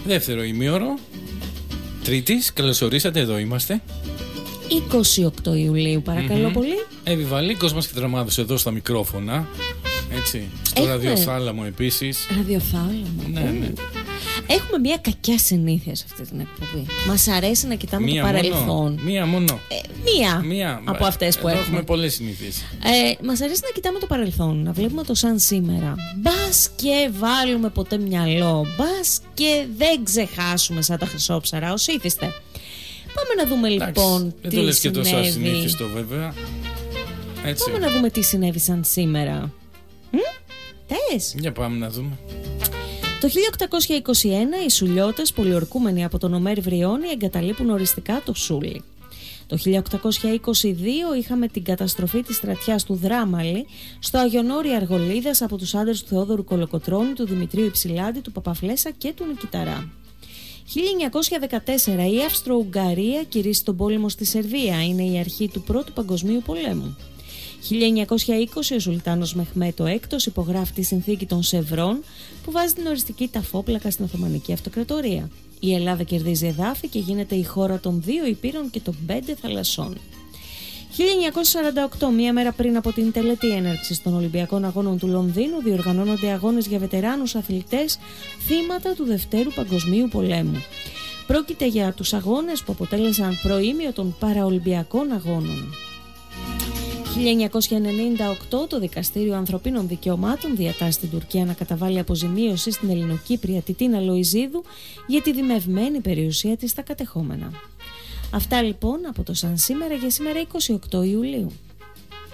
Δεύτερο ημίωρο Τρίτης, καλώς ορίσατε, εδώ είμαστε. 28 Ιουλίου, παρακαλώ πολύ. Εύη Βαλίκος μας και Δραμάδος εδώ στα μικρόφωνα. Έτσι. Στο ραδιοθάλαμο επίσης. Ραδιοθάλαμο. Ναι. Έχουμε μια κακιά συνήθεια σε αυτή την εκπομπή. Μας αρέσει να κοιτάμε το παρελθόν. Μία μόνο. Μία από αυτές που έχουμε. Έχουμε πολλές συνήθειες. Μας αρέσει να κοιτάμε το παρελθόν, να βλέπουμε το σαν σήμερα. Μπας και βάλουμε ποτέ μυαλό. Μπας και δεν ξεχάσουμε σαν τα χρυσόψαρα ως ήθιστε. Πάμε να δούμε λοιπόν τι συνέβη. Δεν το λες και τόσο ασυνήθιστο βέβαια. Έτσι. Πάμε να δούμε τι συνέβη σαν σήμερα. Θες? Για πάμε να δούμε. Το 1821 οι Σουλιώτες, πολιορκούμενοι από τον Ομέρ Βριώνη, εγκαταλείπουν οριστικά το Σούλι. Το 1822 είχαμε την καταστροφή της στρατιάς του Δράμαλη στο Αγιονόρι Αργολίδας από τους άντρες του Θεόδωρου Κολοκοτρώνη, του Δημητρίου Υψηλάντη, του Παπαφλέσσα και του Νικηταρά. 1914 η Αυστρο-Ουγγαρία κηρύσσει τον πόλεμο στη Σερβία. Είναι η αρχή του Πρώτου Παγκοσμίου Πολέμου. 1920 ο Σουλτάνος Μεχμέτ VI υπογράφει τη συνθήκη των Σευρών που βάζει την οριστική ταφόπλακα στην Οθωμανική Αυτοκρατορία. Η Ελλάδα κερδίζει εδάφη και γίνεται η χώρα των 2 υπήρων και των 5 θαλασσών. 1948, μία μέρα πριν από την τελετή έναρξης των Ολυμπιακών Αγώνων του Λονδίνου, διοργανώνονται αγώνες για βετεράνους αθλητές θύματα του Δευτέρου Παγκοσμίου Πολέμου. Πρόκειται για τους αγώνες που αποτέλεσαν προήμιο των Παραολυμπιακών Αγώνων. 1998 το Δικαστήριο Ανθρωπίνων Δικαιωμάτων διατάσσει στην Τουρκία να καταβάλει αποζημίωση στην Ελληνοκύπρια Τιτίνα Λοϊζίδου για τη δημευμένη περιουσία της στα κατεχόμενα. Αυτά λοιπόν από το σαν σήμερα για σήμερα 28 Ιουλίου.